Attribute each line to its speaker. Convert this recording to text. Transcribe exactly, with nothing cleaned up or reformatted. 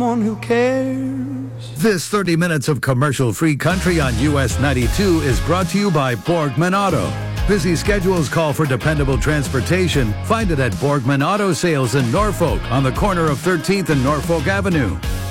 Speaker 1: One who cares.
Speaker 2: This thirty minutes of commercial-free country on U S ninety-two is brought to you by Borgman Auto. Busy schedules call for dependable transportation. Find it at Borgman Auto Sales in Norfolk on the corner of thirteenth and Norfolk Avenue.